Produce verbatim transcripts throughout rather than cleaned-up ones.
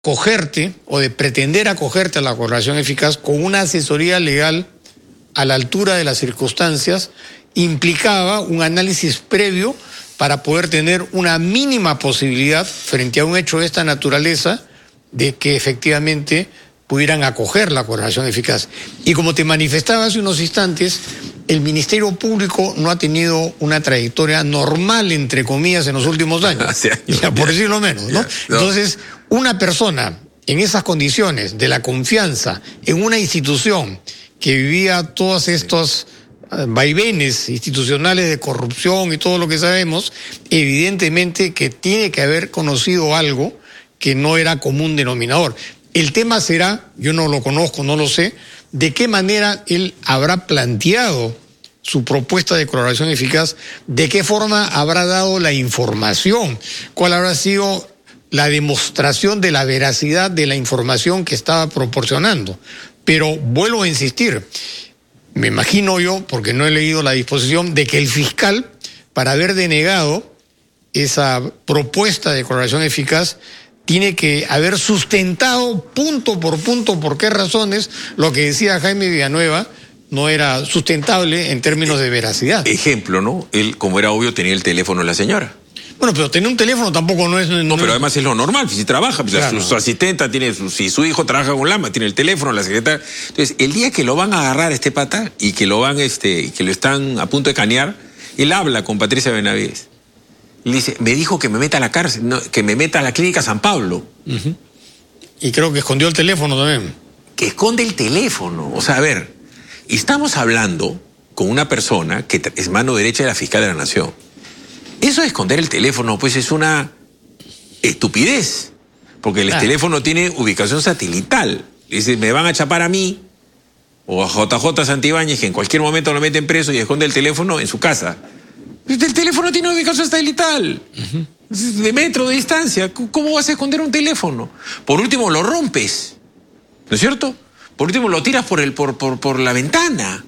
acogerte o de pretender acogerte a la correlación eficaz con una asesoría legal a la altura de las circunstancias implicaba un análisis previo para poder tener una mínima posibilidad frente a un hecho de esta naturaleza de que efectivamente pudieran acoger la correlación eficaz. Y como te manifestaba hace unos instantes, el Ministerio Público no ha tenido una trayectoria normal, entre comillas, en los últimos años. Hace años ya, por decirlo menos, ¿no? Ya, no. Entonces, una persona en esas condiciones de la confianza en una institución que vivía todos estos uh, vaivenes institucionales de corrupción y todo lo que sabemos, evidentemente que tiene que haber conocido algo que no era común denominador. El tema será, yo no lo conozco, no lo sé, de qué manera él habrá planteado su propuesta de correlación eficaz, de qué forma habrá dado la información, cuál habrá sido la demostración de la veracidad de la información que estaba proporcionando. Pero vuelvo a insistir, me imagino yo, porque no he leído la disposición, de que el fiscal, para haber denegado esa propuesta de correlación eficaz, tiene que haber sustentado punto por punto por qué razones lo que decía Jaime Villanueva no era sustentable en términos de veracidad. Ejemplo, ¿no? Él, como era obvio, tenía el teléfono de la señora. Bueno, pero tener un teléfono tampoco no es... No, No, pero es... además es lo normal, si trabaja, pues Claro. su, su asistenta tiene, su, si su hijo trabaja con Lama, tiene el teléfono, la secretaria. Entonces, el día que lo van a agarrar a este pata y que lo van, este, que lo están a punto de canear, él habla con Patricia Benavides. Y le dice, me dijo que me meta a la cárcel, no, que me meta a la clínica San Pablo. Uh-huh. Y creo que escondió el teléfono también. Que esconde el teléfono. O sea, a ver, estamos hablando con una persona que es mano derecha de la fiscal de la Nación. Eso de esconder el teléfono, pues es una estupidez. Porque el Claro. teléfono tiene ubicación satelital. Dice, me van a chapar a mí o a J J Santibáñez, que en cualquier momento lo meten preso y esconde el teléfono en su casa. El teléfono tiene ubicación satelital. Uh-huh. De metro de distancia. ¿Cómo vas a esconder un teléfono? Por último, lo rompes. ¿No es cierto? Por último, lo tiras por, el, por, por, por la ventana.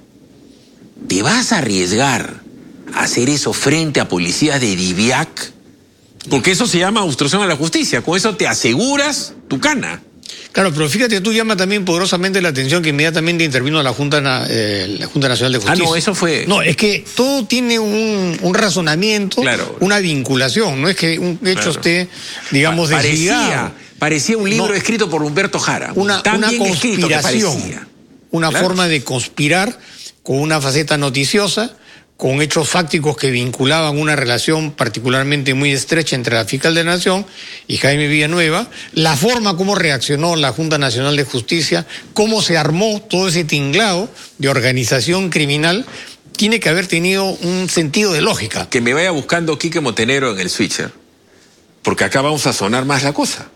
¿Te vas a arriesgar a hacer eso frente a policías de DIVIAC? Porque eso se llama obstrucción a la justicia. Con eso te aseguras tu cana. Claro, pero fíjate, tú llama también poderosamente la atención que inmediatamente intervino la Junta, eh, la Junta Nacional de Justicia. Ah, no, eso fue... No, es que todo tiene un, un razonamiento, claro. una vinculación. No es que un hecho claro. esté, digamos, pa desligado. Parecía, parecía un libro no, escrito por Humberto Jara. Una, una conspiración, una claro. forma de conspirar con una faceta noticiosa, con hechos fácticos que vinculaban una relación particularmente muy estrecha entre la fiscal de la Nación y Jaime Villanueva, la forma como reaccionó la Junta Nacional de Justicia, cómo se armó todo ese tinglado de organización criminal, tiene que haber tenido un sentido de lógica. Que me vaya buscando Quique Montenegro en el switcher, porque acá vamos a sonar más la cosa.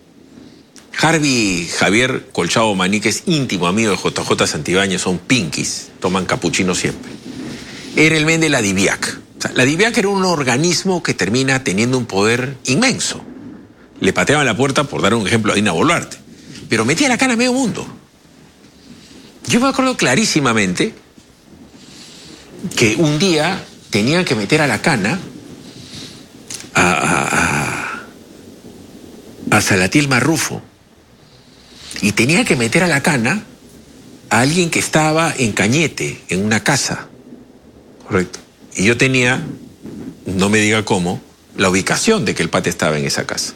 Harvey Javier Colchado Maní, que es íntimo amigo de J J Santibáñez, son pinkies, toman capuchino siempre. Era el men de la DIVIAC. O sea, la DIVIAC era un organismo que termina teniendo un poder inmenso. Le pateaban la puerta, por dar un ejemplo, a Dina Boluarte. Pero metía la cana a medio mundo. Yo me acuerdo clarísimamente que un día tenían que meter a la cana a, a, a, a Salatiel Marrufo. Y tenían que meter a la cana a alguien que estaba en Cañete, en una casa. Correcto. Y yo tenía, no me diga cómo, la ubicación de que el pata estaba en esa casa.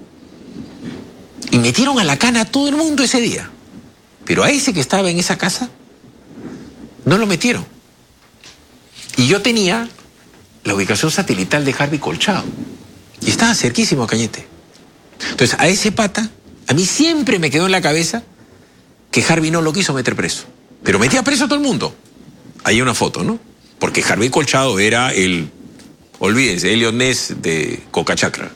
Y metieron a la cana a todo el mundo ese día. Pero a ese que estaba en esa casa, no lo metieron. Y yo tenía la ubicación satelital de Harvey Colchado. Y estaba cerquísimo a Cañete. Entonces, a ese pata, a mí siempre me quedó en la cabeza que Harvey no lo quiso meter preso. Pero metía preso a todo el mundo. Hay una foto, ¿no? Porque Harvey Colchado era el, olvídense, Elliot Ness de Coca Chacra.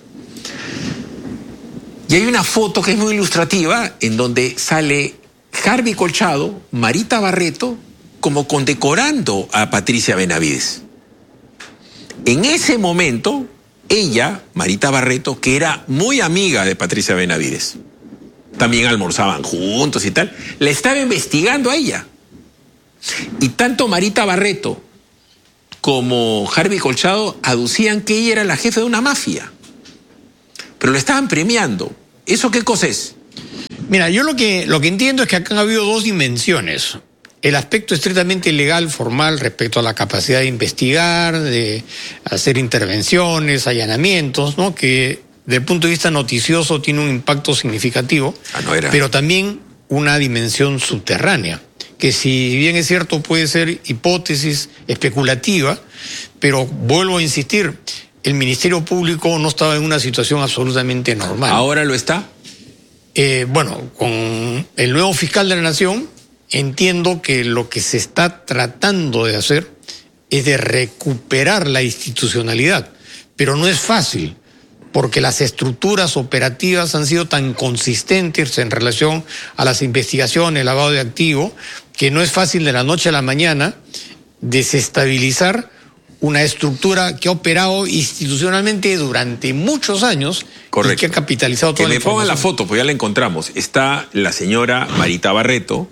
Y hay una foto que es muy ilustrativa en donde sale Harvey Colchado, Marita Barreto, como condecorando a Patricia Benavides. En ese momento, ella, Marita Barreto, que era muy amiga de Patricia Benavides, también almorzaban juntos y tal, la estaba investigando a ella. Y tanto Marita Barreto como Harvey Colchado aducían que ella era la jefe de una mafia. Pero lo estaban premiando. ¿Eso qué cosa es? Mira, yo lo que, lo que entiendo es que acá han habido dos dimensiones. El aspecto estrictamente legal, formal, respecto a la capacidad de investigar, de hacer intervenciones, allanamientos, ¿no? Que desde el punto de vista noticioso tiene un impacto significativo, ah, no era. Pero también una dimensión subterránea, que si bien es cierto puede ser hipótesis especulativa, pero vuelvo a insistir, el Ministerio Público no estaba en una situación absolutamente normal. ¿Ahora lo está? Eh, bueno, con el nuevo fiscal de la Nación, entiendo que lo que se está tratando de hacer es de recuperar la institucionalidad, pero no es fácil, porque las estructuras operativas han sido tan consistentes en relación a las investigaciones, el lavado de activos, que no es fácil de la noche a la mañana desestabilizar una estructura que ha operado institucionalmente durante muchos años. Correcto. Y que ha capitalizado toda que la me pongan información. la foto, pues ya la encontramos. Está la señora Marita Barreto,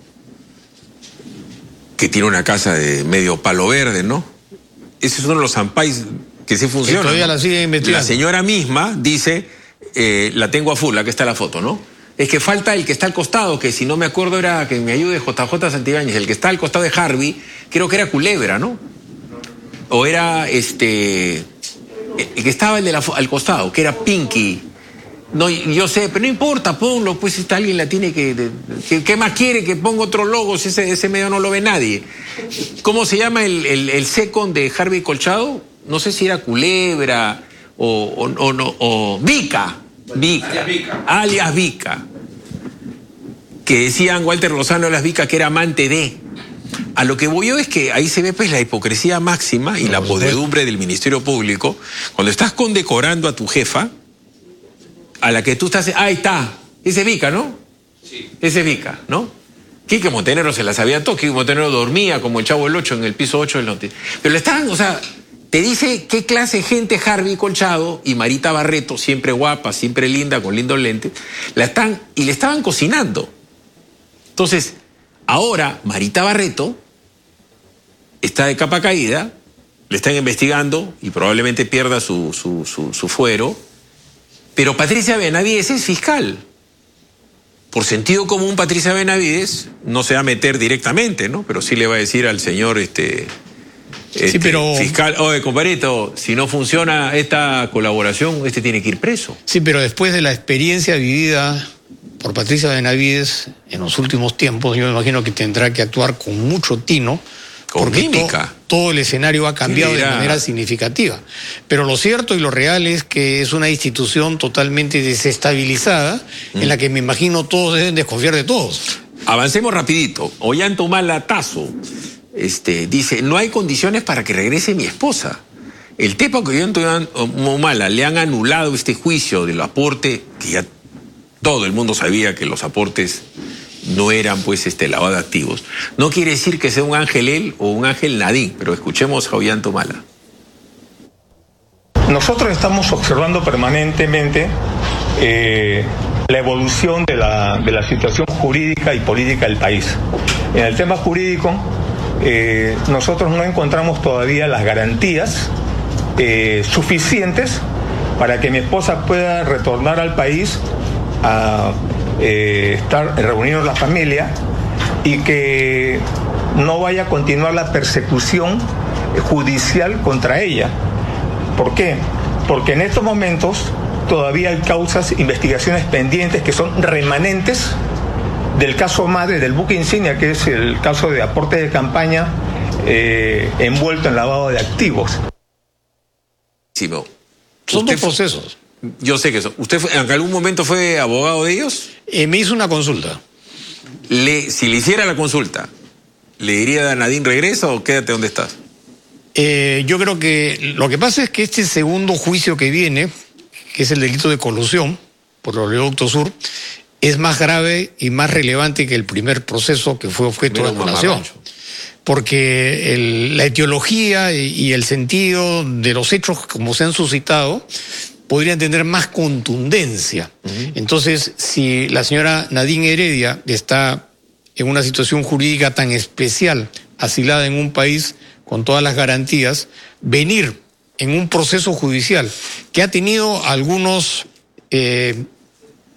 que tiene una casa de medio palo verde, ¿no? Ese es uno de los ampais que sí funciona. Que todavía ¿no? la siguen investigando. La señora misma dice, eh, la tengo a full, aquí está la foto, ¿no? Es que falta el que está al costado, que si no me acuerdo era que me ayude J J Santibáñez, el que está al costado de Harvey, creo que era Culebra, ¿no? O era este, el que estaba el de la, al costado, que era Pinky. No, yo sé, pero no importa, ponlo, pues está alguien la tiene que, de, que... ¿Qué más quiere que ponga otro logo si ese, ese medio no lo ve nadie? ¿Cómo se llama el, el, el second de Harvey Colchado? No sé si era Culebra o, o, o, no, o Vica. Vica. Alias Vica. Alias Vica. Que decían Walter Lozano Alias Vica que era amante de. A lo que voy yo es que ahí se ve pues la hipocresía máxima y no, la podredumbre del Ministerio Público. Cuando estás condecorando a tu jefa, a la que tú estás... Ahí está, ese Vica, ¿no? Sí. Ese Vica, ¿no? Quique Montenegro se la sabía todo, Quique Montenegro dormía como el Chavo del Ocho en el piso ocho del norte. Pero le estaban, o sea, te dice qué clase de gente Harvey Colchado y Marita Barreto, siempre guapa, siempre linda, con lindos lentes, la están, y le estaban cocinando. Entonces, ahora Marita Barreto está de capa caída, le están investigando y probablemente pierda su, su, su, su fuero. Pero Patricia Benavides es fiscal. Por sentido común, Patricia Benavides no se va a meter directamente, ¿no? Pero sí le va a decir al señor este, este sí, pero... fiscal, oye, compadrito, si no funciona esta colaboración, este tiene que ir preso. Sí, pero después de la experiencia vivida por Patricia Benavides en los últimos tiempos, yo me imagino que tendrá que actuar con mucho tino, con porque mímica. To, todo el escenario ha cambiado de manera significativa. Pero lo cierto y lo real es que es una institución totalmente desestabilizada, mm. en la que me imagino todos deben desconfiar de todos. Avancemos rapidito. Ollanta Tazo este, dice, no hay condiciones para que regrese mi esposa. El Tepa que Ollanta Humala le han anulado este juicio del aporte, que ya todo el mundo sabía que los aportes no eran pues este lavado de activos. No quiere decir que sea un ángel él o un ángel Nadine, pero escuchemos a Ollanta Humala. Nosotros estamos observando permanentemente eh, la evolución de la, de la situación jurídica y política del país. En el tema jurídico, eh, nosotros no encontramos todavía las garantías eh, suficientes para que mi esposa pueda retornar al país a eh, estar reunirnos la familia y que no vaya a continuar la persecución judicial contra ella. ¿Por qué? Porque en estos momentos todavía hay causas, investigaciones pendientes que son remanentes del caso madre, del buque insignia, que es el caso de aporte de campaña eh, envuelto en lavado de activos. Sí, no. Son dos procesos. Yo sé que eso. ¿Usted fue, en algún momento fue abogado de ellos? Eh, me hizo una consulta. Le, si le hiciera la consulta, ¿le diría a Nadine regresa o quédate donde estás? Eh, yo creo que lo que pasa es que este segundo juicio que viene, que es el delito de colusión por el oleoducto sur, es más grave y más relevante que el primer proceso que fue objeto de anulación. Porque el, la etiología y, y el sentido de los hechos como se han suscitado podrían tener más contundencia. Uh-huh. Entonces, si la señora Nadine Heredia está en una situación jurídica tan especial, asilada en un país con todas las garantías, venir en un proceso judicial que ha tenido algunos eh,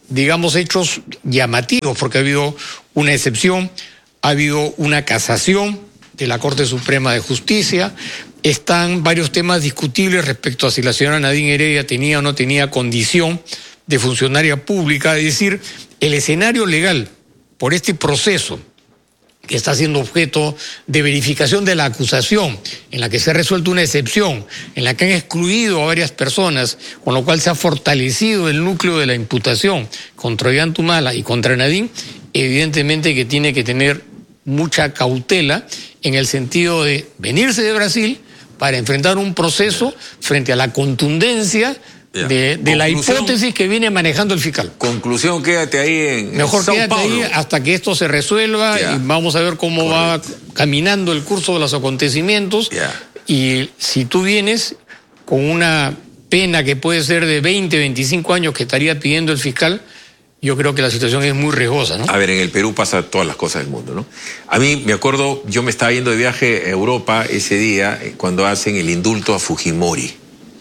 digamos, hechos llamativos, porque ha habido una excepción, ha habido una casación de la Corte Suprema de Justicia, están varios temas discutibles respecto a si la señora Nadine Heredia tenía o no tenía condición de funcionaria pública, es decir, el escenario legal por este proceso que está siendo objeto de verificación de la acusación, en la que se ha resuelto una excepción, en la que han excluido a varias personas, con lo cual se ha fortalecido el núcleo de la imputación contra Ollantumala y contra Nadine, evidentemente que tiene que tener mucha cautela en el sentido de venirse de Brasil para enfrentar un proceso frente a la contundencia Ya. de, de la Conclusión. hipótesis que viene manejando el fiscal. Conclusión, quédate ahí en Mejor Sao quédate Paulo. ahí hasta que esto se resuelva Ya. y vamos a ver cómo Correcto. va caminando el curso de los acontecimientos. Ya. Y si tú vienes con una pena que puede ser de veinte, veinticinco años que estaría pidiendo el fiscal, yo creo que la situación es muy riesgosa, ¿no? A ver, en el Perú pasa todas las cosas del mundo, ¿no? A mí me acuerdo, yo me estaba yendo de viaje a Europa ese día eh, cuando hacen el indulto a Fujimori.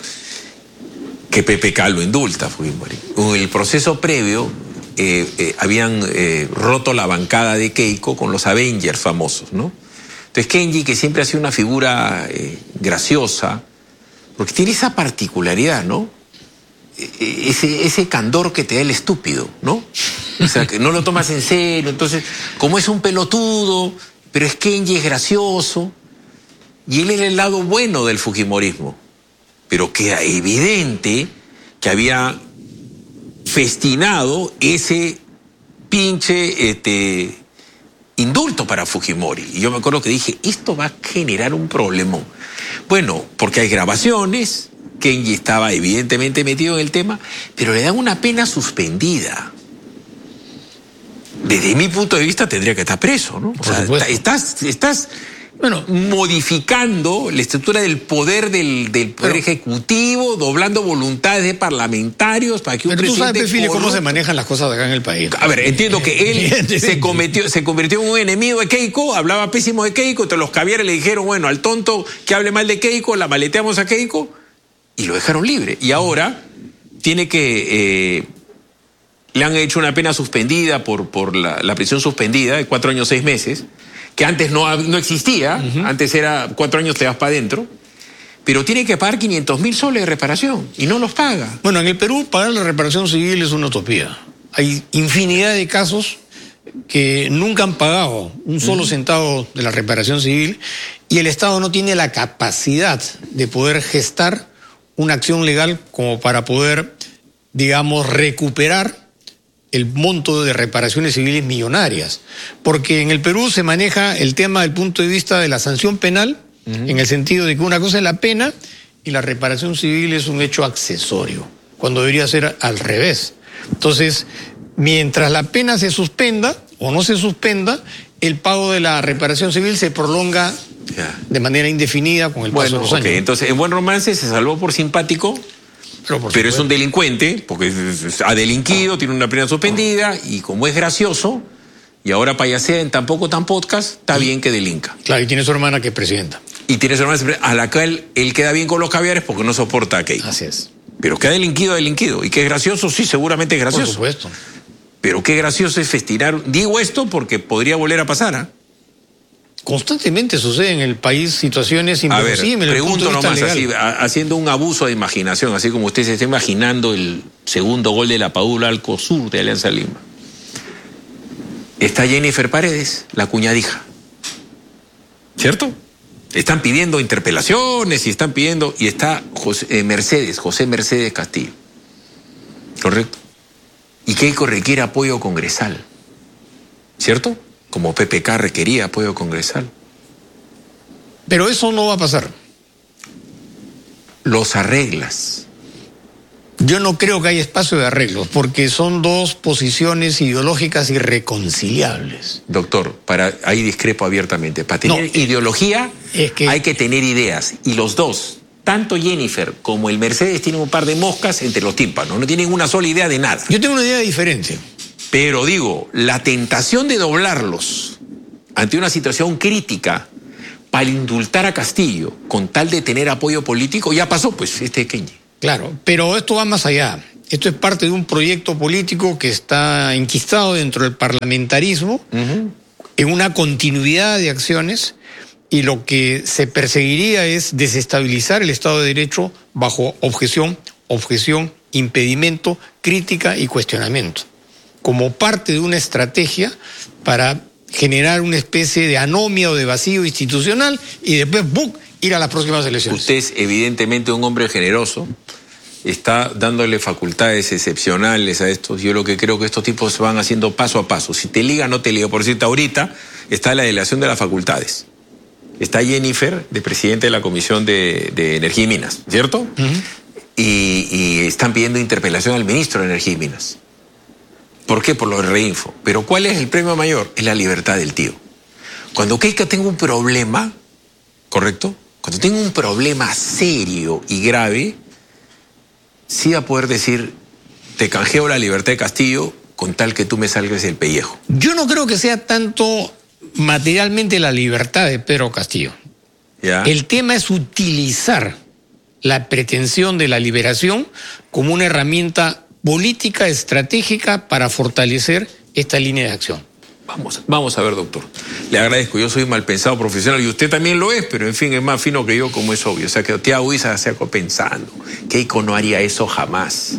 Que P P K lo indulta a Fujimori. En el proceso previo eh, eh, habían eh, roto la bancada de Keiko con los Avengers famosos, ¿no? Entonces Kenji, que siempre ha sido una figura eh, graciosa, porque tiene esa particularidad, ¿no? Ese, ese candor que te da el estúpido, ¿no? O sea, que no lo tomas en serio. Entonces, como es un pelotudo, pero es Kenji, es gracioso, y él era el lado bueno del fujimorismo. Pero queda evidente que había festinado ese pinche este, indulto para Fujimori. Y yo me acuerdo que dije, esto va a generar un problema. Bueno, porque hay grabaciones, Kenji estaba evidentemente metido en el tema, pero le dan una pena suspendida. Desde mi punto de vista tendría que estar preso, ¿no? O Por sea, supuesto. estás, estás bueno, modificando la estructura del poder del, del poder Pero- ejecutivo, doblando voluntades de parlamentarios para que un Pero tú sabes, presidente Fili, cómo corrupto- se manejan las cosas acá en el país. A ver, entiendo que él Evidentemente. se, cometió, se convirtió en un enemigo de Keiko, hablaba pésimo de Keiko, entonces los caviares le dijeron, bueno, al tonto que hable mal de Keiko, la maleteamos a Keiko, y lo dejaron libre. Y ahora tiene que... Eh, le han hecho una pena suspendida por, por la, la prisión suspendida de cuatro años, seis meses, que antes no, no existía, uh-huh. Antes era cuatro años te vas para adentro, pero tiene que pagar quinientos mil soles de reparación y no los paga. Bueno, en el Perú pagar la reparación civil es una utopía. Hay infinidad de casos que nunca han pagado un solo uh-huh. centavo de la reparación civil y el Estado no tiene la capacidad de poder gestar una acción legal como para poder, digamos, recuperar el monto de reparaciones civiles millonarias. Porque en el Perú se maneja el tema del punto de vista de la sanción penal, uh-huh. en el sentido de que una cosa es la pena y la reparación civil es un hecho accesorio, cuando debería ser al revés. Entonces, mientras la pena se suspenda o no se suspenda, el pago de la reparación civil se prolonga yeah. de manera indefinida con el bueno, paso de los okay. años. Entonces, en Buen Romance se salvó por simpático, pero, por pero es un delincuente, porque ha delinquido, tiene una pena suspendida, y como es gracioso, y ahora payasea en Tan Poco Tan Podcast, está y, bien que delinca. Claro, y tiene su hermana que es presidenta. Y tiene su hermana a la cual él queda bien con los caviares porque no soporta a Keiko. Así es. Pero que ha delinquido, ha delinquido. Y que es gracioso, sí, seguramente es gracioso. Por supuesto. Pero qué gracioso es festinar. Digo esto porque podría volver a pasar, ¿ah? ¿eh? Constantemente sucede en el país situaciones inverosímiles. A ver, pregunto nomás, legal. así, a, haciendo un abuso de imaginación, así como usted se está imaginando el segundo gol de la Padula Alcosur de Alianza Lima. Está Jennifer Paredes, la cuñadija. ¿Cierto? Están pidiendo interpelaciones y están pidiendo... Y está José, eh, Mercedes, José Mercedes Castillo. ¿Correcto? Y Keiko requiere apoyo congresal. ¿Cierto? Como P P K requería apoyo congresal. Pero eso no va a pasar. Los arreglas. Yo no creo que haya espacio de arreglos, porque son dos posiciones ideológicas irreconciliables. Doctor, para, ahí discrepo abiertamente. Para tener no, ideología es que... hay que tener ideas. Y los dos, tanto Jennifer como el Mercedes, tienen un par de moscas entre los tímpanos. No tienen una sola idea de nada. Yo tengo una idea diferente. Pero digo, la tentación de doblarlos ante una situación crítica para indultar a Castillo con tal de tener apoyo político, ya pasó, pues, este Kenji. Claro, pero esto va más allá. Esto es parte de un proyecto político que está enquistado dentro del parlamentarismo, uh-huh. en una continuidad de acciones, y lo que se perseguiría es desestabilizar el Estado de Derecho bajo objeción, objeción, impedimento, crítica y cuestionamiento, como parte de una estrategia para generar una especie de anomia o de vacío institucional y después ¡bum!, ir a las próximas elecciones. Usted es evidentemente un hombre generoso, está dándole facultades excepcionales a estos. Yo lo que creo que estos tipos van haciendo paso a paso. Si te liga, no te liga. Por cierto, ahorita está la delegación de las facultades. Está Jennifer, de presidente de la Comisión de, de Energía y Minas, ¿cierto? Uh-huh. y, y están pidiendo interpelación al ministro de Energía y Minas. ¿Por qué? Por lo de Reinfo. Pero ¿cuál es el premio mayor? Es la libertad del tío. Cuando Keiko tenga un problema, ¿correcto? Cuando tenga un problema serio y grave, sí va a poder decir, te canjeo la libertad de Castillo con tal que tú me salgues el pellejo. Yo no creo que sea tanto materialmente la libertad de Pedro Castillo. ¿Ya? El tema es utilizar la pretensión de la liberación como una herramienta política estratégica para fortalecer esta línea de acción. Vamos, vamos a ver, doctor. Le agradezco, yo soy mal pensado profesional y usted también lo es, pero en fin, es más fino que yo, como es obvio. O sea, que Tiago Issa se acabó pensando. Keiko no haría eso jamás.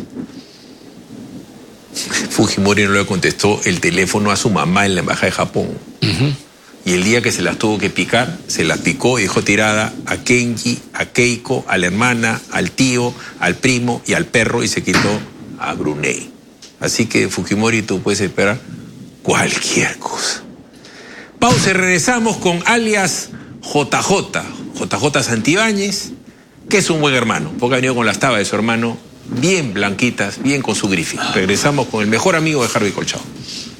Fujimori no le contestó el teléfono a su mamá en la embajada de Japón. Uh-huh. Y el día que se las tuvo que picar, se las picó y dejó tirada a Kenji, a Keiko, a la hermana, al tío, al primo y al perro, y se quitó a Brunei. Así que Fujimori, tú puedes esperar cualquier cosa. Pausa y regresamos con alias J J, J J Santibáñez, que es un buen hermano, porque ha venido con las tabas de su hermano bien blanquitas, bien con su griffin. Regresamos con el mejor amigo de Harvey Colchado.